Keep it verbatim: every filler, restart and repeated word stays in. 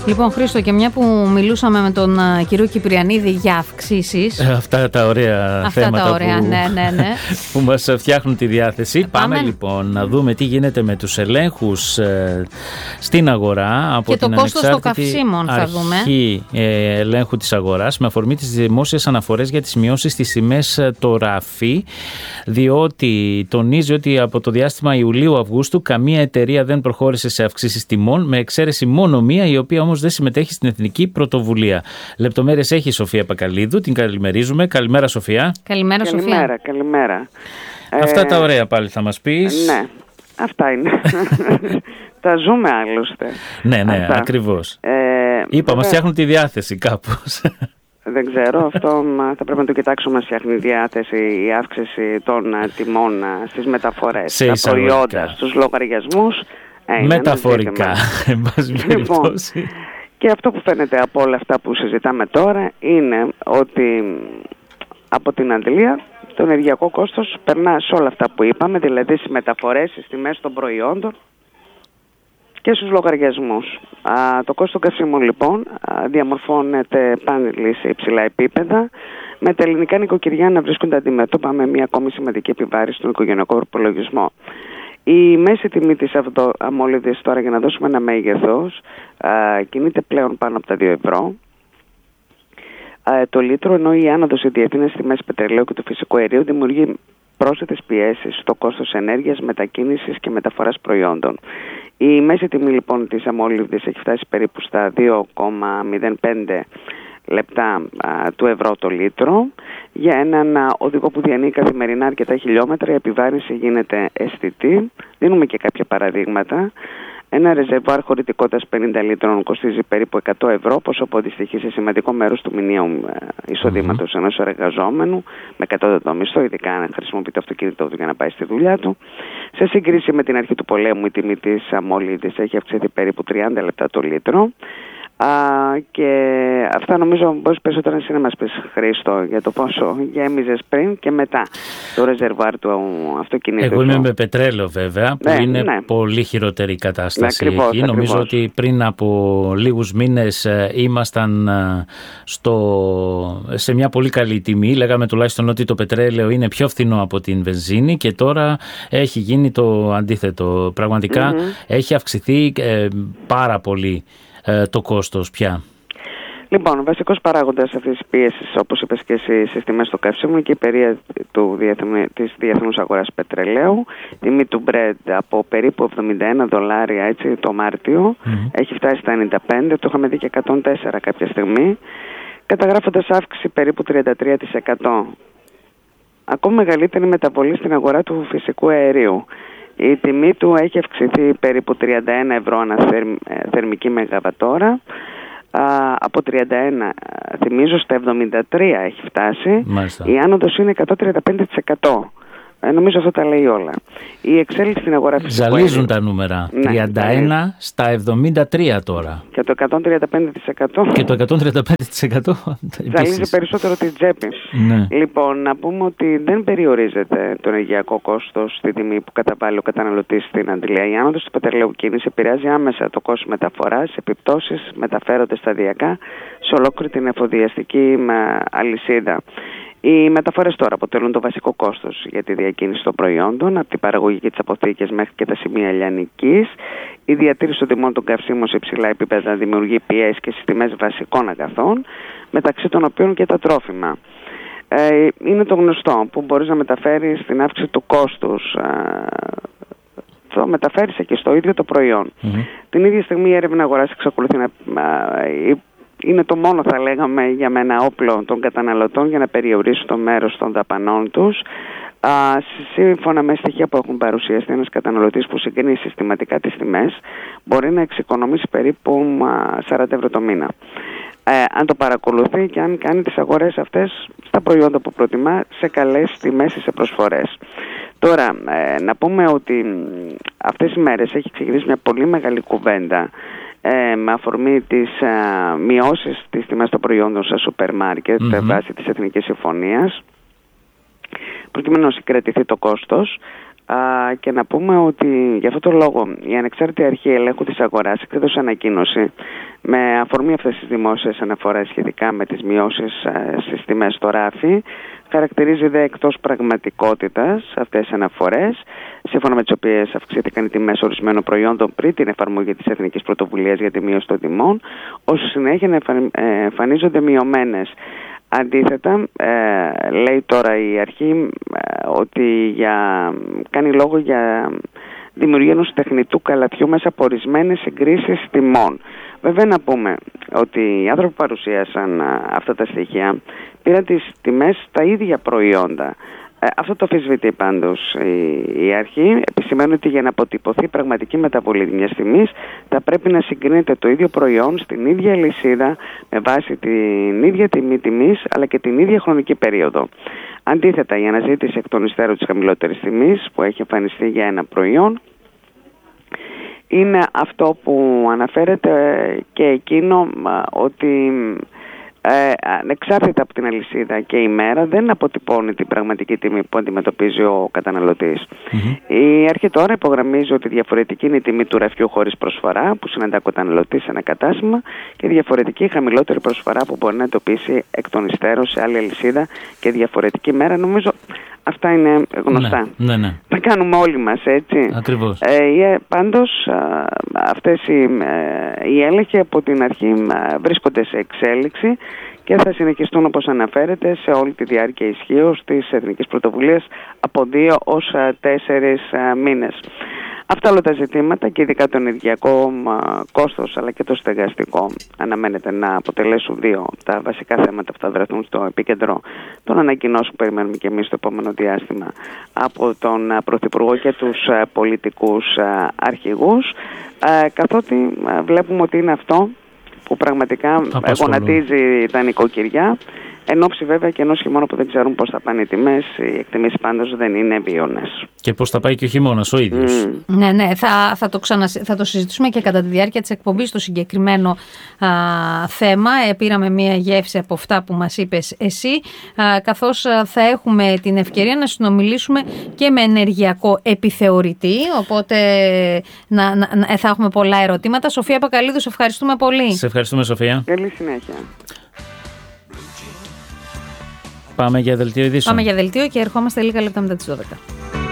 Λοιπόν, Χρήστο, και μια που μιλούσαμε με τον uh, κύριο Κυπριανίδη για αυξήσεις. Ε, αυτά τα ωραία αυτά θέματα τα ωραία, που, ναι, ναι, ναι. που μας φτιάχνουν τη διάθεση. Ε, πάμε... πάμε λοιπόν να δούμε τι γίνεται με τους ελέγχους ε, στην αγορά. Από και την το κόστος των καυσίμων θα δούμε. Αρχή ε, ελέγχου της αγοράς με αφορμή τις δημόσιες αναφορές για τις μειώσεις στις τιμές το ράφι, διότι τονίζει ότι από το διάστημα Ιουλίου-Αυγούστου καμία εταιρεία δεν προχώρησε σε αυξήσεις τιμών, με εξαίρεση μόνο μία, η οποία όμως δεν συμμετέχει στην Εθνική Πρωτοβουλία. Λεπτομέρειες έχει η Σοφία Πακαλίδου, την καλημερίζουμε. Καλημέρα, Σοφία. Καλημέρα, Σοφία. Καλημέρα, καλημέρα. Αυτά ε, τα ωραία πάλι θα μας πεις. Ναι, αυτά είναι. Τα ζούμε άλλωστε. Ναι, ναι, αυτά. Ακριβώς. Ε, Είπα, βέβαια, μας φτιάχνουν τη διάθεση κάπως. Δεν ξέρω, αυτό θα πρέπει να το κοιτάξουμε. Μας φτιάχνει η διάθεση, η αύξηση των τιμών στις μεταφορές, σε στα προϊόντα, στους λογαριασμούς. Ε, μεταφορικά, εν πάση περιπτώσει. Λοιπόν, και αυτό που φαίνεται από όλα αυτά που συζητάμε τώρα είναι ότι από την αντλία το ενεργειακό κόστος περνά σε όλα αυτά που είπαμε, δηλαδή στις μεταφορές, στις τιμές των προϊόντων και στους λογαριασμούς. Α, το κόστος των καυσίμων λοιπόν α, διαμορφώνεται πάλι σε υψηλά επίπεδα, με τα ελληνικά νοικοκυριά να βρίσκονται αντιμέτωπα με μια ακόμη σημαντική επιβάρηση στον οικογενειακό προπολογισμό. Η μέση τιμή της αμόλυδης τώρα, για να δώσουμε ένα μέγεθος, α, κινείται πλέον πάνω από τα δύο ευρώ α, το λίτρο, ενώ η άνοδος η διεθνής τιμές πετρελαίου και του φυσικού αερίου δημιουργεί πρόσθετες πιέσεις στο κόστος ενέργειας, μετακίνησης και μεταφοράς προϊόντων. Η μέση τιμή λοιπόν της αμόλυδης έχει φτάσει περίπου στα δύο κόμμα μηδέν πέντε λεπτά α, του ευρώ το λίτρο. Για έναν α, οδηγό που διανύει καθημερινά αρκετά χιλιόμετρα, η επιβάρυνση γίνεται αισθητή. Δίνουμε και κάποια παραδείγματα. Ένα ρεζερβουάρ χωρητικότητας πενήντα λίτρων κοστίζει περίπου εκατό ευρώ, πόσο που αντιστοιχεί σε σημαντικό μέρος του μηνιαίου εισοδήματος mm-hmm. ενός εργαζόμενου, με κατώτατο μισθό, ειδικά αν χρησιμοποιεί το αυτοκίνητο του για να πάει στη δουλειά του. Σε σύγκριση με την αρχή του πολέμου, η τιμή της αμόλυδης έχει αυξηθεί περίπου τριάντα λεπτά το λίτρο. Α, και αυτά νομίζω μπορείς περισσότερο εσύ να μας πεις, Χρήστο, για το πόσο γέμιζες πριν και μετά το ρεζερβάρ του αυτοκινήτου. Εγώ είμαι με πετρέλαιο βέβαια, που ναι, είναι ναι. πολύ χειρότερη κατάσταση ναι, ακριβώς, εκεί. ακριβώς. Νομίζω ότι πριν από λίγους μήνες ε, ήμασταν ε, στο, σε μια πολύ καλή τιμή. Λέγαμε τουλάχιστον ότι το πετρέλαιο είναι πιο φθηνό από την βενζίνη, και τώρα έχει γίνει το αντίθετο. Πραγματικά mm-hmm. έχει αυξηθεί ε, πάρα πολύ το κόστος πια. Λοιπόν, ο βασικός παράγοντας αυτής της πίεσης, όπως είπες και εσύ, στις τιμές του καυσίμου και η περία του διεθνου, της διεθνούς αγοράς πετρελαίου. Τιμή του Brent από περίπου εβδομήντα ένα δολάρια έτσι, το Μάρτιο mm-hmm. έχει φτάσει στα ενενήντα πέντε, το είχαμε δει και εκατόν τέσσερα κάποια στιγμή, καταγράφοντας αύξηση περίπου τριάντα τρία τοις εκατό. Ακόμη μεγαλύτερη μεταβολή στην αγορά του φυσικού αερίου. Η τιμή του έχει αυξηθεί περίπου τριάντα ένα ευρώ ανά θερμική μεγαβατόρα. Από τριάντα ένα, θυμίζω, στα εβδομήντα τρία έχει φτάσει. Μάλιστα. Η άνοδος είναι εκατόν τριάντα πέντε τοις εκατό. Ε, νομίζω αυτό τα λέει όλα. Η εξέλιξη στην αγορά φυσικού αερίου. Ζαλίζουν τα νούμερα. Ναι, τριάντα ένα ναι. στα εβδομήντα τρία τώρα. Και το εκατόν τριάντα πέντε τοις εκατό. Και το εκατόν τριάντα πέντε τοις εκατό. Ζαλίζει περισσότερο την τσέπη. Ναι. Λοιπόν, να πούμε ότι δεν περιορίζεται το ενεργειακό κόστος στη τιμή που καταβάλει ο καταναλωτής στην αντιλία. Η άνοδος του πετρελαίου κίνηση επηρεάζει άμεσα το κόστος μεταφοράς. Επιπτώσεις μεταφέρονται σταδιακά σε ολόκληρη την εφοδιαστική αλυσίδα. Οι μεταφορές τώρα αποτελούν το βασικό κόστος για τη διακίνηση των προϊόντων, από την παραγωγή και τις αποθήκες μέχρι και τα σημεία λιανικής. Η διατήρηση των τιμών των καυσίμων σε υψηλά επίπεδα δημιουργεί πιέσεις και στις τιμές βασικών αγαθών, μεταξύ των οποίων και τα τρόφιμα. Ε, είναι το γνωστό που μπορείς να μεταφέρεις την αύξηση του κόστους, ε, το μεταφέρεις και στο ίδιο το προϊόν. Mm-hmm. Την ίδια στιγμή η έρευνα αγοράς εξακολουθεί να ε, είναι το μόνο, θα λέγαμε, για μένα όπλο των καταναλωτών για να περιορίσουν το μέρος των δαπανών τους. Α, σύμφωνα με στοιχεία που έχουν παρουσιαστεί, ένας καταναλωτής που συγκρίνει συστηματικά τις τιμές μπορεί να εξοικονομήσει περίπου σαράντα ευρώ το μήνα. Ε, αν το παρακολουθεί και αν κάνει τις αγορές αυτές στα προϊόντα που προτιμά σε καλές τιμές ή σε προσφορές. Τώρα, ε, να πούμε ότι αυτές οι μέρες έχει ξεκινήσει μια πολύ μεγάλη κουβέντα Ε, με αφορμή τις ε, μειώσεις της τιμές των προϊόντων στα σούπερ μάρκετ mm-hmm. βάσει της Εθνικής Συμφωνίας, προκειμένου να συγκρατηθεί το κόστος. και να πούμε ότι για αυτόν τον λόγο η Ανεξάρτητη Αρχή Ελέγχου της Αγοράς εκδίδωσε ανακοίνωση με αφορμή αυτές τις δημόσιες αναφορές σχετικά με τις μειώσεις στις τιμές στο ράφι. Χαρακτηρίζει δε εκτός πραγματικότητας αυτές τις αναφορές, σύμφωνα με τις οποίες αυξήθηκαν οι τιμές ορισμένων προϊόντων πριν την εφαρμογή της Εθνικής Πρωτοβουλίας για τη μείωση των τιμών, ώστε συνέχεια να εμφανίζονται μειωμένες. Αντίθετα, ε, λέει τώρα η αρχή ε, ότι για, κάνει λόγο για δημιουργία ενός τεχνητού καλαθιού μέσα από ορισμένες συγκρίσεις τιμών. Βέβαια να πούμε ότι οι άνθρωποι που παρουσίασαν α, αυτά τα στοιχεία πήραν τις τιμές στα ίδια προϊόντα. Ε, αυτό το αμφισβητεί πάντως η, η αρχή. Επισημαίνει ότι για να αποτυπωθεί πραγματική μεταβολή μιας τιμής θα πρέπει να συγκρίνεται το ίδιο προϊόν στην ίδια λυσίδα με βάση την ίδια τιμή τιμής αλλά και την ίδια χρονική περίοδο. Αντίθετα, η αναζήτηση εκ των υστέρων της χαμηλότερης τιμής που έχει εμφανιστεί για ένα προϊόν είναι αυτό που αναφέρεται και εκείνο ότι ε, ανεξάρτητα από την αλυσίδα και η μέρα δεν αποτυπώνει την πραγματική τιμή που αντιμετωπίζει ο καταναλωτής. Mm-hmm. Η αρχή τώρα υπογραμμίζει ότι διαφορετική είναι η τιμή του ραφιού χωρίς προσφορά που συναντά ο καταναλωτής σε ένα κατάστημα και διαφορετική η χαμηλότερη προσφορά που μπορεί να εντοπίσει εκ των υστέρων σε άλλη αλυσίδα και διαφορετική μέρα. Νομίζω αυτά είναι γνωστά. Ναι, ναι, ναι. Τα κάνουμε όλοι μας, έτσι. Ακριβώς. Ε, πάντως, α, αυτές οι, ε, οι έλεγχοι από την αρχή α, βρίσκονται σε εξέλιξη και θα συνεχιστούν όπως αναφέρεται σε όλη τη διάρκεια ισχύως της Εθνικής Πρωτοβουλίας από δύο ως τέσσερις μήνες. Αυτά όλα τα ζητήματα και ειδικά το ενεργειακό κόστος αλλά και το στεγαστικό αναμένεται να αποτελέσουν δύο τα βασικά θέματα που θα βρεθούν στο επίκεντρο των ανακοινώσεων που περιμένουμε και εμείς στο επόμενο διάστημα από τον Πρωθυπουργό και τους πολιτικούς αρχηγούς, καθότι βλέπουμε ότι είναι αυτό που πραγματικά γονατίζει τα νοικοκυριά, εν ώψη βέβαια και ενός χειμώνα που δεν ξέρουν πώς θα πάνε οι τιμές, οι εκτιμήσεις πάντως δεν είναι βίωνες. Και πώς θα πάει και ο χειμώνας ο ίδιος. Mm. Ναι, ναι, θα, θα, το ξανα, θα το συζητήσουμε και κατά τη διάρκεια της εκπομπής το συγκεκριμένο α, θέμα. Ε, πήραμε μία γεύση από αυτά που μας είπες εσύ, α, καθώς α, θα έχουμε την ευκαιρία να συνομιλήσουμε και με ενεργειακό επιθεωρητή, οπότε να, να, να, θα έχουμε πολλά ερωτήματα. Σοφία Πακαλίδου, σε ευχαριστούμε πολύ. Σε ευχαριστούμε, Σοφία. Καλή συνέχεια. Πάμε για δελτίο ειδήσεων. Πάμε για δελτίο και ερχόμαστε λίγα λεπτά μετά τις δώδεκα.